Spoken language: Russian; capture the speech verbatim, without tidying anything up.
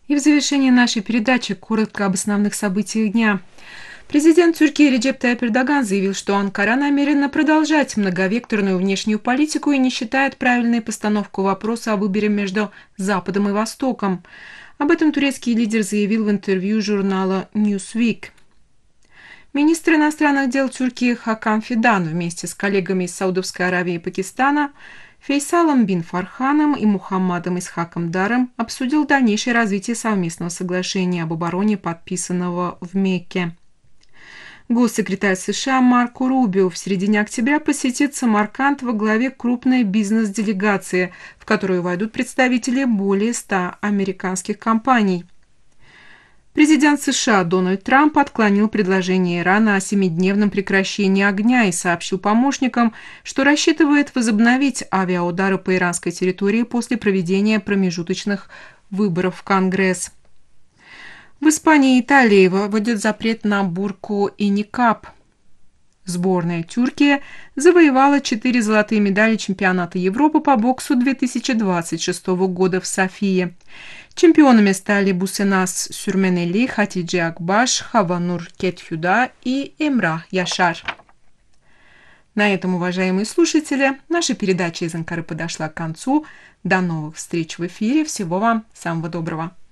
И в завершении нашей передачи коротко об основных событиях дня. Президент Турции Реджеп Тайип Эрдоган заявил, что Анкара намерена продолжать многовекторную внешнюю политику и не считает правильной постановку вопроса о выборе между Западом и Востоком. Об этом турецкий лидер заявил в интервью журнала Newsweek. Министр иностранных дел Турции Хакан Фидан вместе с коллегами из Саудовской Аравии и Пакистана Фейсалом бин Фарханом и Мухаммадом Исхаком Даром обсудил дальнейшее развитие совместного соглашения об обороне, подписанного в Мекке. Госсекретарь США Марко Рубио в середине октября посетит Самарканд во главе крупной бизнес-делегации, в которую войдут представители более ста американских компаний. Президент США Дональд Трамп отклонил предложение Ирана о семидневном прекращении огня и сообщил помощникам, что рассчитывает возобновить авиаудары по иранской территории после проведения промежуточных выборов в Конгресс. В Испании и Италии вводят запрет на бурку и никаб. Сборная Турции завоевала четыре золотые медали чемпионата Европы по боксу две тысячи двадцать шестого года в Софии. Чемпионами стали Бусенас Сюрменели, Хатидже Акбаш, Хаванур Кетхюда и Эмрах Яшар. На этом, уважаемые слушатели, наша передача из Анкары подошла к концу. До новых встреч в эфире. Всего вам самого доброго.